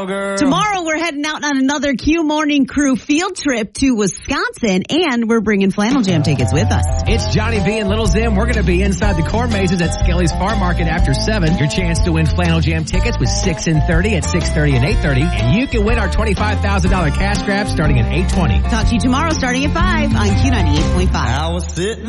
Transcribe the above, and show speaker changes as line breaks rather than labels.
girl.
Tomorrow we're heading out on another Q Morning Crew field trip to Wisconsin, and we're bringing Flannel Jam tickets with us.
It's Johnny V and Little Zim. We're going to be inside the corn mazes at Skelly's Farm Market after 7. Your chance to win Flannel Jam tickets with 6 and 30 at 6:30 and 8:30. And you can win our $25,000 cash grab starting at 8:20.
Talk to you tomorrow starting at 5 on Q98.5.
I was sitting